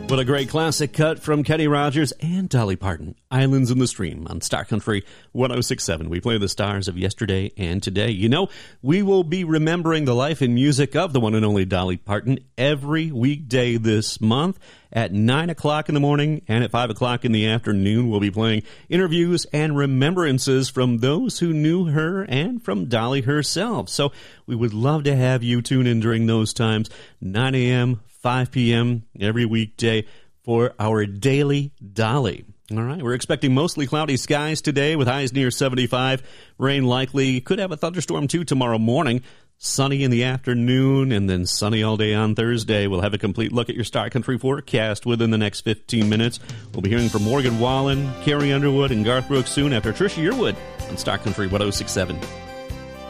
What a great classic cut from Kenny Rogers and Dolly Parton. Islands in the Stream on Star Country 106.7. We play the stars of yesterday and today. You know, we will be remembering the life and music of the one and only Dolly Parton every weekday this month at 9 o'clock in the morning and at 5 o'clock in the afternoon. We'll be playing interviews and remembrances from those who knew her and from Dolly herself. So we would love to have you tune in during those times, 9 a.m., 5 p.m. every weekday for our Daily Dolly. All right, we're expecting mostly cloudy skies today with highs near 75. Rain likely. Could have a thunderstorm, too, tomorrow morning. Sunny in the afternoon and then sunny all day on Thursday. We'll have a complete look at your Star Country forecast within the next 15 minutes. We'll be hearing from Morgan Wallen, Carrie Underwood, and Garth Brooks soon after Trisha Yearwood on Star Country 106.7.